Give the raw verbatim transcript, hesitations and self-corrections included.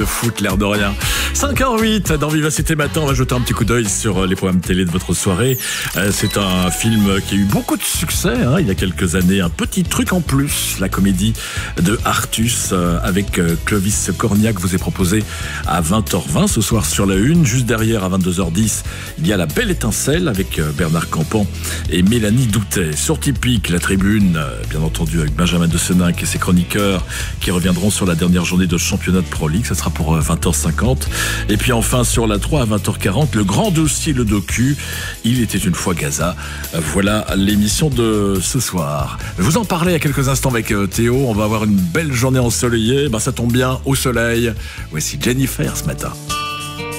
de foot, l'air de rien. cinq heures huit dans Vivacité Matin, on va jeter un petit coup d'œil sur les programmes télé de votre soirée. C'est un film qui a eu beaucoup de succès hein, il y a quelques années. Un petit truc en plus, la comédie de Artus avec Clovis Cornillac vous est proposé à vingt heures vingt ce soir sur la Une. Juste derrière, à vingt-deux heures dix, il y a La Belle Étincelle avec Bernard Campan et Mélanie Doutet. Sur Typique, la Tribune, bien entendu avec Benjamin de Seninck et ses chroniqueurs qui reviendront sur la dernière journée de championnat de Pro League. Ça sera pour vingt heures cinquante. Et puis enfin sur la trois à vingt heures quarante, le grand dossier, le docu. Il était une fois Gaza. Voilà l'émission de ce soir. Je vous en parlais il y a quelques instants avec Théo. On va avoir une belle journée ensoleillée. Ben, ça tombe bien, au soleil. Voici Jennifer ce matin.